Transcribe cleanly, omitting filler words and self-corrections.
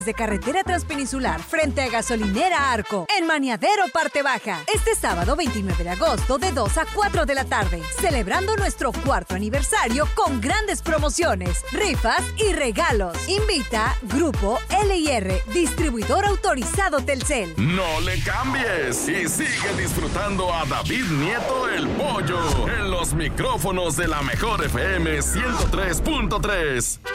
de carretera transpeninsular frente a Gasolinera Arco, en Maniadero Parte Baja. Este sábado 29 de agosto de 2 a 4 de la tarde, celebrando nuestro 4º aniversario con grandes promociones, rifas y regalos. Invita Grupo L&R, distribuidor autorizado Telcel. No le cambies y sigue disfrutando a David Nieto el Pollo en los micrófonos de la Mejor FM 103.3.